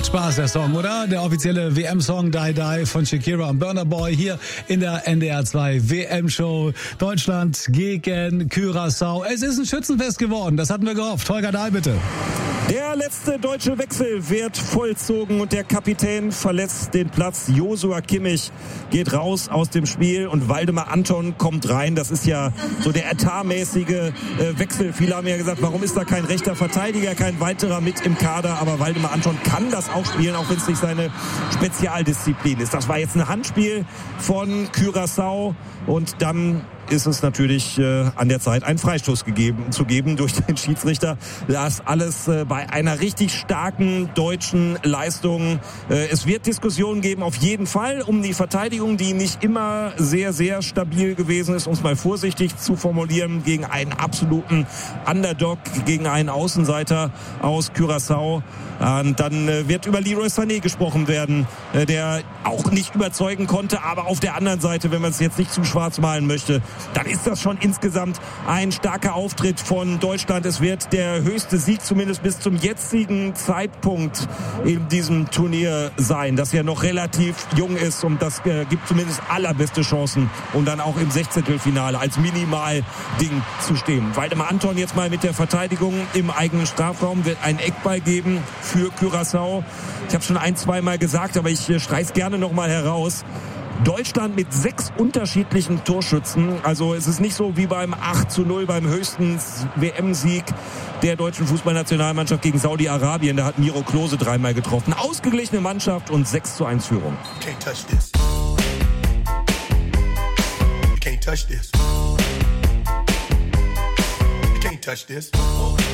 Macht Spaß, der Song, oder? Der offizielle WM-Song Die Die von Shakira und Burna Boy hier in der NDR 2 WM-Show. Deutschland gegen Curaçao. Es ist ein Schützenfest geworden, das hatten wir gehofft. Holger Dahl, bitte. Der letzte deutsche Wechsel wird vollzogen und der Kapitän verlässt den Platz. Joshua Kimmich geht raus aus dem Spiel und Waldemar Anton kommt rein. Das ist ja so der etatmäßige Wechsel. Viele haben ja gesagt, warum ist da kein rechter Verteidiger, kein weiterer mit im Kader? Aber Waldemar Anton kann das auch spielen, auch wenn es nicht seine Spezialdisziplin ist. Das war jetzt ein Handspiel von Curaçao und dann ist es natürlich an der Zeit, einen Freistoß zu geben durch den Schiedsrichter. Das alles bei einer richtig starken deutschen Leistung. Es wird Diskussionen geben, auf jeden Fall, um die Verteidigung, die nicht immer sehr, sehr stabil gewesen ist, um es mal vorsichtig zu formulieren, gegen einen absoluten Underdog, gegen einen Außenseiter aus Curaçao. Und dann wird über Leroy Sané gesprochen werden, der auch nicht überzeugen konnte, aber auf der anderen Seite, wenn man es jetzt nicht zu schwarz malen möchte, dann ist das schon insgesamt ein starker Auftritt von Deutschland. Es wird der höchste Sieg zumindest bis zum jetzigen Zeitpunkt in diesem Turnier sein, das ja noch relativ jung ist und das gibt zumindest allerbeste Chancen, um dann auch im 16. als Minimal-Ding zu stehen. Waldemar Anton jetzt mal mit der Verteidigung im eigenen Strafraum, wird einen Eckball geben für Curaçao. Ich habe schon 1-2 Mal gesagt, aber ich streiche es gerne noch mal heraus. Deutschland mit 6 unterschiedlichen Torschützen. Also es ist nicht so wie beim 8-0 beim höchsten WM-Sieg der deutschen Fußballnationalmannschaft gegen Saudi-Arabien. Da hat Miro Klose 3-mal getroffen. Ausgeglichene Mannschaft und 6-1 Führung. You can't touch this. You can't touch this. You can't touch this.